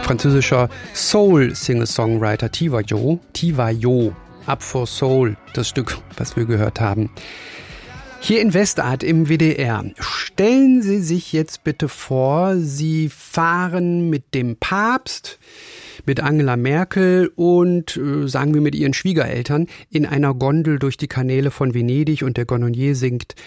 Französischer Soul-Singer-Songwriter Tivayo, Up for Soul, das Stück, was wir gehört haben. Hier in Westart im WDR. Stellen Sie sich jetzt bitte vor, Sie fahren mit dem Papst, mit Angela Merkel und sagen wir mit Ihren Schwiegereltern in einer Gondel durch die Kanäle von Venedig und der Gondolier singt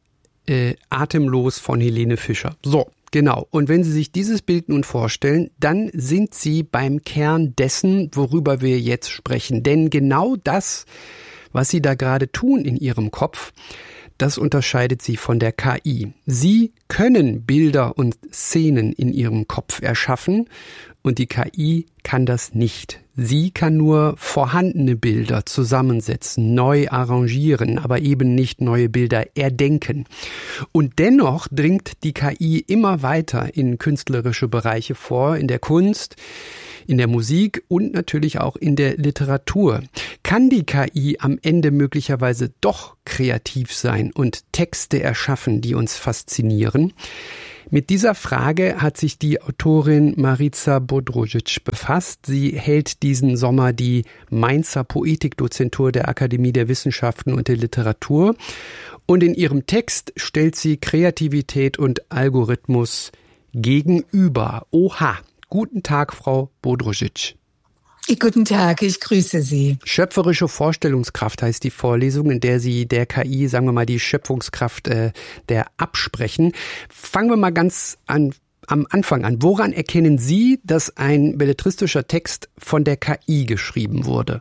Atemlos von Helene Fischer. So, genau. Und wenn Sie sich dieses Bild nun vorstellen, dann sind Sie beim Kern dessen, worüber wir jetzt sprechen. Denn genau das, was Sie da gerade tun in Ihrem Kopf, das unterscheidet Sie von der KI. Sie können Bilder und Szenen in Ihrem Kopf erschaffen und die KI kann das nicht. Sie kann nur vorhandene Bilder zusammensetzen, neu arrangieren, aber eben nicht neue Bilder erdenken. Und dennoch dringt die KI immer weiter in künstlerische Bereiche vor, in der Kunst, in der Musik und natürlich auch in der Literatur. Kann die KI am Ende möglicherweise doch kreativ sein und Texte erschaffen, die uns faszinieren? Mit dieser Frage hat sich die Autorin Marica Bodrožić befasst. Sie hält diesen Sommer die Mainzer Poetikdozentur der Akademie der Wissenschaften und der Literatur. Und in ihrem Text stellt sie Kreativität und Algorithmus gegenüber. Oha! Guten Tag, Frau Bodrožić. Guten Tag, ich grüße Sie. Schöpferische Vorstellungskraft heißt die Vorlesung, in der Sie der KI, sagen wir mal, die Schöpfungskraft der absprechen. Fangen wir mal ganz am Anfang an. Woran erkennen Sie, dass ein belletristischer Text von der KI geschrieben wurde?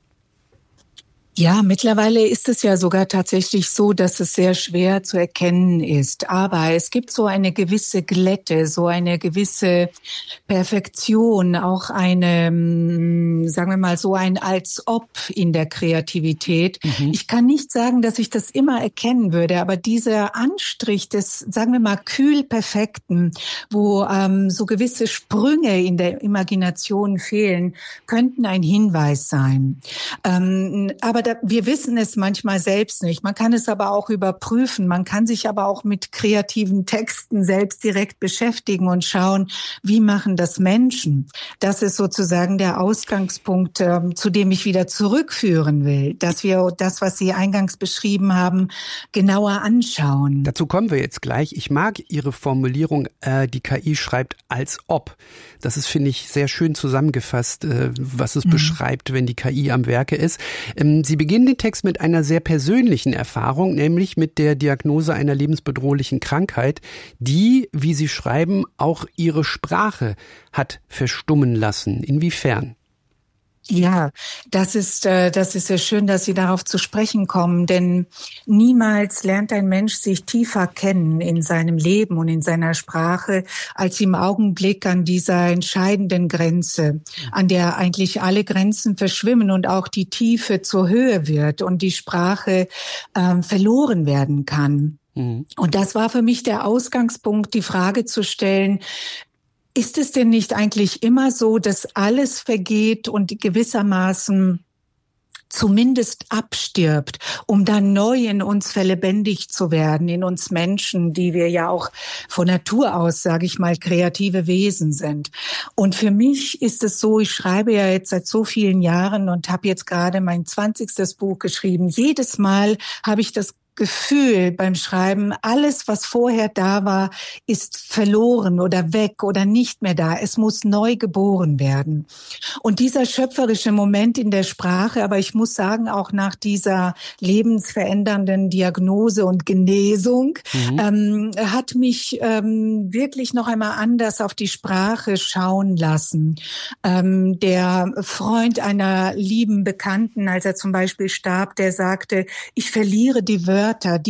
Ja, mittlerweile ist es ja sogar tatsächlich so, dass es sehr schwer zu erkennen ist. Aber es gibt so eine gewisse Glätte, so eine gewisse Perfektion, auch eine, sagen wir mal, so ein Als-Ob in der Kreativität. Ich kann nicht sagen, dass ich das immer erkennen würde, aber dieser Anstrich des, sagen wir mal, Kühl-Perfekten, wo so gewisse Sprünge in der Imagination fehlen, könnten ein Hinweis sein. Aber wir wissen es manchmal selbst nicht. Man kann es aber auch überprüfen. Man kann sich aber auch mit kreativen Texten selbst direkt beschäftigen und schauen, wie machen das Menschen. Das ist sozusagen der Ausgangspunkt, zu dem ich wieder zurückführen will, dass wir das, was Sie eingangs beschrieben haben, genauer anschauen. Dazu kommen wir jetzt gleich. Ich mag Ihre Formulierung, die KI schreibt als ob. Das ist, finde ich, sehr schön zusammengefasst, was es beschreibt, wenn die KI am Werke ist. Sie beginnen den Text mit einer sehr persönlichen Erfahrung, nämlich mit der Diagnose einer lebensbedrohlichen Krankheit, die, wie Sie schreiben, auch Ihre Sprache hat verstummen lassen. Inwiefern? Ja, das ist sehr schön, dass Sie darauf zu sprechen kommen, denn niemals lernt ein Mensch sich tiefer kennen in seinem Leben und in seiner Sprache als im Augenblick an dieser entscheidenden Grenze, an der eigentlich alle Grenzen verschwimmen und auch die Tiefe zur Höhe wird und die Sprache verloren werden kann. Und das war für mich der Ausgangspunkt, die Frage zu stellen: Ist es denn nicht eigentlich immer so, dass alles vergeht und gewissermaßen zumindest abstirbt, um dann neu in uns verlebendigt zu werden, in uns Menschen, die wir ja auch von Natur aus, sage ich mal, kreative Wesen sind. Und für mich ist es so, ich schreibe ja jetzt seit so vielen Jahren und habe jetzt gerade mein 20. Buch geschrieben. Jedes Mal habe ich das Gefühl beim Schreiben, alles, was vorher da war, ist verloren oder weg oder nicht mehr da. Es muss neu geboren werden. Und dieser schöpferische Moment in der Sprache, aber ich muss sagen, auch nach dieser lebensverändernden Diagnose und Genesung, hat mich wirklich noch einmal anders auf die Sprache schauen lassen. Der Freund einer lieben Bekannten, als er zum Beispiel starb, der sagte, ich verliere die Wörter,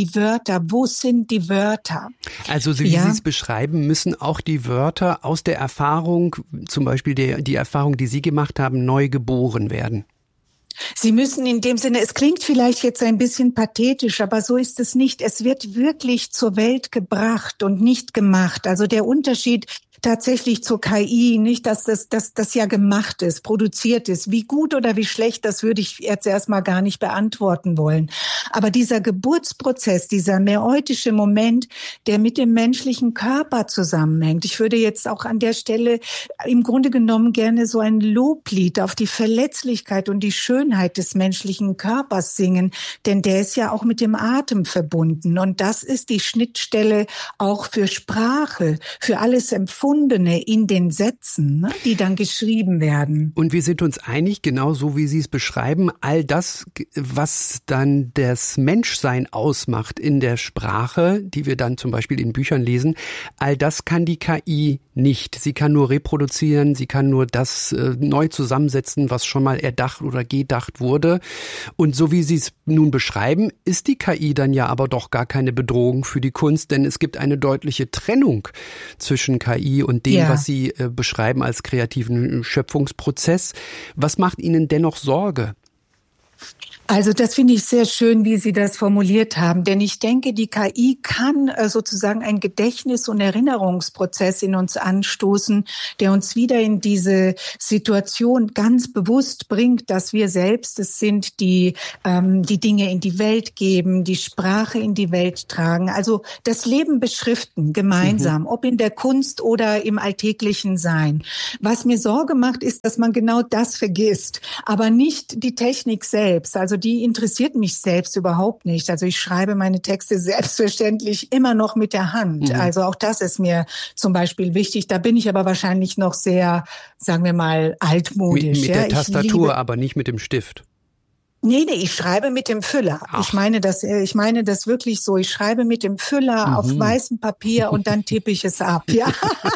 wo sind die Wörter? Also wie Sie es beschreiben, müssen auch die Wörter aus der Erfahrung, zum Beispiel die Erfahrung, die Sie gemacht haben, neu geboren werden. Sie müssen in dem Sinne, es klingt vielleicht jetzt ein bisschen pathetisch, aber so ist es nicht. Es wird wirklich zur Welt gebracht und nicht gemacht. Also der Unterschied tatsächlich zur KI, nicht, dass das ja gemacht ist, produziert ist. Wie gut oder wie schlecht, das würde ich jetzt erstmal gar nicht beantworten wollen. Aber dieser Geburtsprozess, dieser mäeutische Moment, der mit dem menschlichen Körper zusammenhängt. Ich würde jetzt auch an der Stelle im Grunde genommen gerne so ein Loblied auf die Verletzlichkeit und die Schönheit des menschlichen Körpers singen, denn der ist ja auch mit dem Atem verbunden. Und das ist die Schnittstelle auch für Sprache, für alles Empfundene in den Sätzen, ne, die dann geschrieben werden. Und wir sind uns einig, genau so wie Sie es beschreiben, all das, was dann das Menschsein ausmacht in der Sprache, die wir dann zum Beispiel in Büchern lesen, all das kann die KI nicht. Sie kann nur reproduzieren, sie kann nur das neu zusammensetzen, was schon mal erdacht oder gedacht wurde. Und so wie Sie es nun beschreiben, ist die KI dann ja aber doch gar keine Bedrohung für die Kunst, denn es gibt eine deutliche Trennung zwischen KI und dem, was Sie beschreiben als kreativen Schöpfungsprozess. Was macht Ihnen dennoch Sorge? Also das finde ich sehr schön, wie Sie das formuliert haben, denn ich denke, die KI kann sozusagen einen Gedächtnis- und Erinnerungsprozess in uns anstoßen, der uns wieder in diese Situation ganz bewusst bringt, dass wir selbst es sind, die die Dinge in die Welt geben, die Sprache in die Welt tragen, also das Leben beschriften gemeinsam, ob in der Kunst oder im alltäglichen Sein. Was mir Sorge macht, ist, dass man genau das vergisst, aber nicht die Technik selbst. Also die interessiert mich selbst überhaupt nicht. Also ich schreibe meine Texte selbstverständlich immer noch mit der Hand. Also auch das ist mir zum Beispiel wichtig. Da bin ich aber wahrscheinlich noch sehr, sagen wir mal, altmodisch. Mit der Tastatur, aber nicht mit dem Stift. Nee, ich schreibe mit dem Füller. Ich meine das wirklich so. Ich schreibe mit dem Füller auf weißem Papier und dann tippe ich es ab. Ja.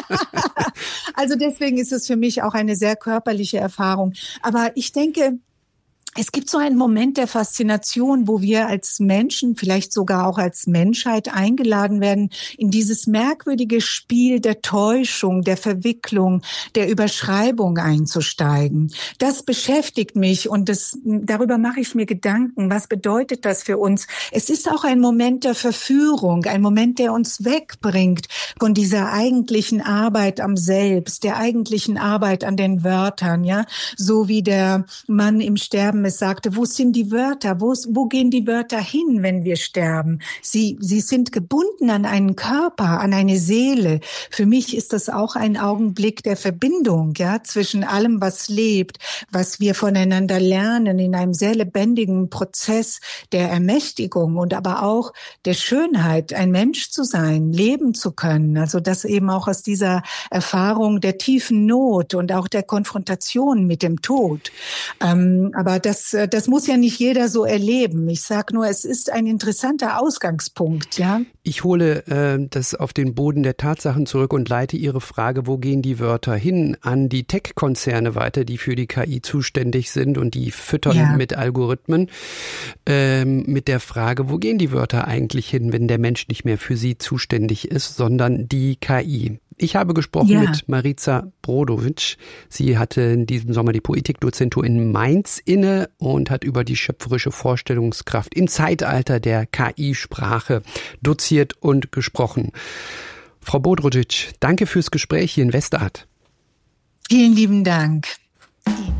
Also deswegen ist es für mich auch eine sehr körperliche Erfahrung. Aber ich denke, es gibt so einen Moment der Faszination, wo wir als Menschen, vielleicht sogar auch als Menschheit eingeladen werden, in dieses merkwürdige Spiel der Täuschung, der Verwicklung, der Überschreibung einzusteigen. Das beschäftigt mich und darüber mache ich mir Gedanken. Was bedeutet das für uns? Es ist auch ein Moment der Verführung, ein Moment, der uns wegbringt von dieser eigentlichen Arbeit am Selbst, der eigentlichen Arbeit an den Wörtern, ja, so wie der Mann im Sterben es sagte, wo sind die Wörter? Wo gehen die Wörter hin, wenn wir sterben? Sie sind gebunden an einen Körper, an eine Seele. Für mich ist das auch ein Augenblick der Verbindung, ja, zwischen allem, was lebt, was wir voneinander lernen, in einem sehr lebendigen Prozess der Ermächtigung und aber auch der Schönheit, ein Mensch zu sein, leben zu können. Also das eben auch aus dieser Erfahrung der tiefen Not und auch der Konfrontation mit dem Tod. Aber das muss ja nicht jeder so erleben. Ich sage nur, es ist ein interessanter Ausgangspunkt, ja. Ich hole das auf den Boden der Tatsachen zurück und leite Ihre Frage, wo gehen die Wörter hin, an die Tech-Konzerne weiter, die für die KI zuständig sind und die füttern mit Algorithmen, mit der Frage, wo gehen die Wörter eigentlich hin, wenn der Mensch nicht mehr für sie zuständig ist, sondern die KI. Ich habe gesprochen mit Marica Brodovic. Sie hatte in diesem Sommer die Poetikdozentur in Mainz inne und hat über die schöpferische Vorstellungskraft im Zeitalter der KI-Sprache doziert und gesprochen. Frau Brodovic, danke fürs Gespräch hier in Westart. Vielen lieben Dank.